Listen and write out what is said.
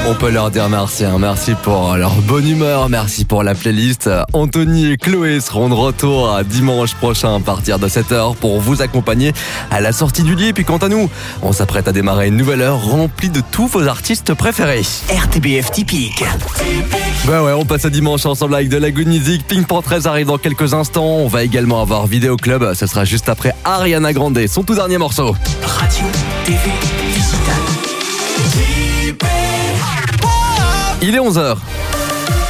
On peut leur dire merci, merci pour leur bonne humeur, merci pour la playlist. Anthony et Chloé seront de retour dimanche prochain à partir de 7h pour vous accompagner à la sortie du lit. Et puis quant à nous, on s'apprête à démarrer une nouvelle heure remplie de tous vos artistes préférés. RTBF typique. Bah ouais, on passe à dimanche ensemble avec de la good music. Pink Portraits arrive dans quelques instants. On va également avoir Vidéo Club, ce sera juste après Ariana Grande, son tout dernier morceau. Radio, TV, digital. Il est 11h.